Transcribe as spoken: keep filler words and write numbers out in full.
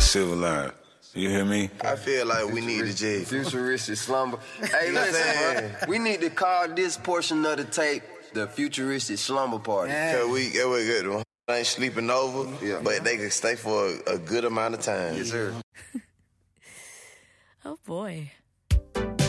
silver line. You hear me? I feel like we need to just... Futuristic slumber. Hey, listen, bro. We need to call this portion of the tape the Futuristic Slumber Party. Yeah. Cause we, yeah, we good. One ain't sleeping over, yeah. but they can stay for a, a good amount of time. Yes, sir. Oh, boy.